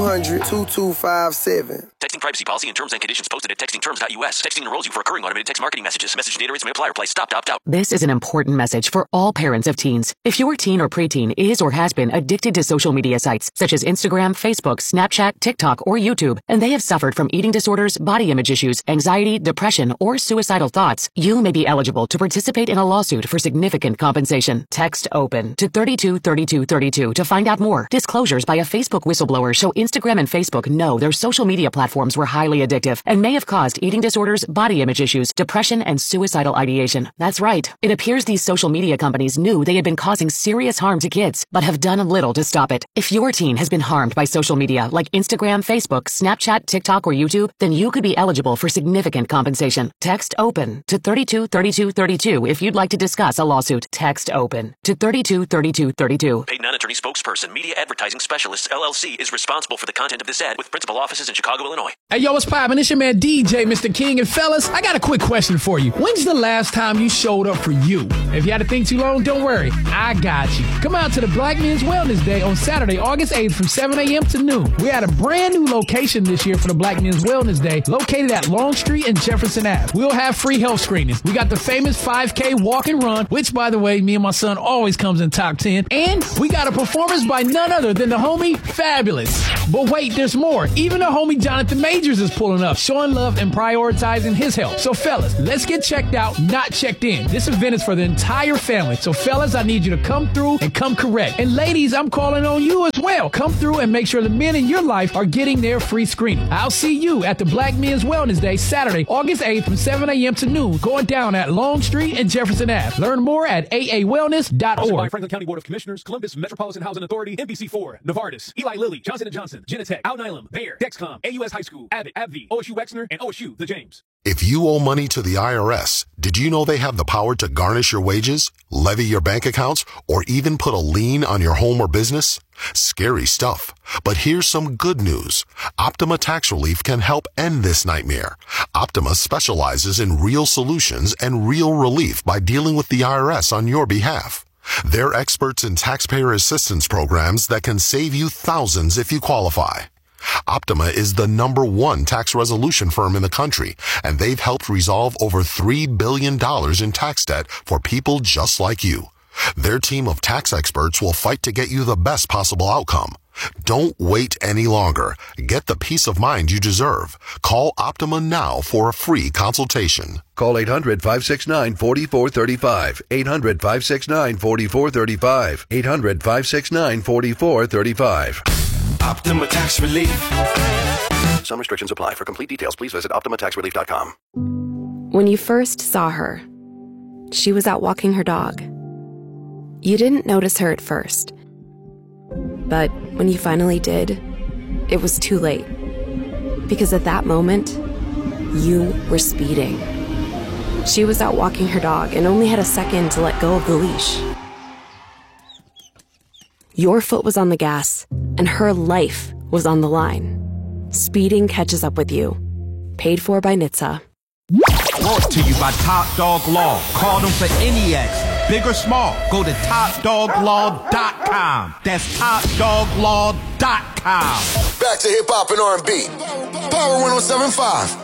1-800-2257. Texting privacy policy and terms and conditions posted at textingterms.us. Texting enrolls you for recurring automated text marketing messages. Message data rates may apply. Reply stop to opt out. This is an important message for all parents of teens. If your teen or preteen is or has been addicted to social media sites such as Instagram, Facebook, Snapchat, TikTok, or YouTube, and they have suffered from eating disorders, body image issues, anxiety, depression, or suicidal thoughts, you may be eligible to participate in a lawsuit for significant compensation. Text OPEN to 323232 to find out more. Disclosures by a Facebook whistleblower show Instagram and Facebook know their social media platforms were highly addictive and may have caused eating disorders, body image issues, depression, and suicidal ideation. That's right. It appears these social media companies knew they had been causing serious harm to kids, but have done little to stop it. If your teen has been harmed by social media like Instagram, Facebook, Snapchat, TikTok, or YouTube, then you could be eligible for significant compensation. Text OPEN to 323232 if you'd like to discuss a lawsuit. Text OPEN to 323232. Paid non-attorney spokesperson, Media Advertising Specialists, LLC, is responsible for the content of this ad with principal offices in Chicago, Illinois. Hey, yo, what's poppin'? It's your man DJ, Mr. King. And fellas, I got a quick question for you. When's the last time you showed up for you? If you had to think too long, don't worry. I got you. Come out to the Black Men's Wellness Day on Saturday, August 8th from 7 a.m. to noon. We had a brand new location this year for the Black Men's Wellness Day, located at Long Street and Jefferson Ave. We'll have free health screenings. We got the famous 5K walk and run, which, by the way, me and my son always comes in top 10. And we got a performance by none other than the homie Fabulous. But wait, there's more. Even the homie Jonathan Majors is pulling up, showing love and prioritizing his health. So fellas, let's get checked out, not checked in. This event is for the entire family. So fellas, I need you to come through and come correct. And ladies, I'm calling on you as well. Come through and make sure the men in your life are getting their free screening. I'll see you at the Black Men's Wellness Day, Saturday, August 8th from 7 a.m. to noon, going down at Long Street and Jefferson Ave. Learn more at aawellness.org. By Franklin County Board of Commissioners, Columbus Metropolitan Housing Authority, NBC4, Novartis, Eli Lilly, Johnson & Johnson, Genentech, Out Nilam, Bayer, Dexcom, AUS High School, Abbott, AbbVie, OSU Wexner, and OSU The James. If you owe money to the IRS, did you know they have the power to garnish your wages, levy your bank accounts, or even put a lien on your home or business? Scary stuff. But here's some good news. Optima Tax Relief can help end this nightmare. Optima specializes in real solutions and real relief by dealing with the IRS on your behalf. They're experts in taxpayer assistance programs that can save you thousands if you qualify. Optima is the #1 tax resolution firm in the country, and they've helped resolve over $3 billion in tax debt for people just like you. Their team of tax experts will fight to get you the best possible outcome. Don't wait any longer. Get the peace of mind you deserve. Call Optima now for a free consultation. Call 800-569-4435. 800-569-4435. 800-569-4435. Optima Tax Relief. Some restrictions apply. For complete details, please visit OptimaTaxRelief.com. When you first saw her, she was out walking her dog. You didn't notice her at first. But when you finally did, it was too late. Because at that moment, you were speeding. She was out walking her dog and only had a second to let go of the leash. Your foot was on the gas, and her life was on the line. Speeding catches up with you. Paid for by NHTSA. Brought to you by Top Dog Law. Call them for any accident, big or small. Go to TopDogLaw.com. That's TopDogLaw.com. Back to hip hop and R&B. Power 107.5.